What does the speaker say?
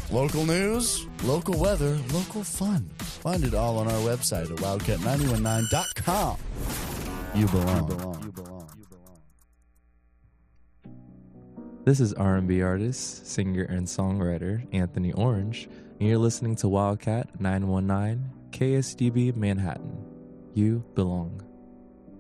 Local news, local weather, local fun. Find it all on our website at wildcat919.com. You belong. This is R&B artist, singer, and songwriter Anthony Orange, and you're listening to Wildcat 919 KSDB Manhattan. You belong.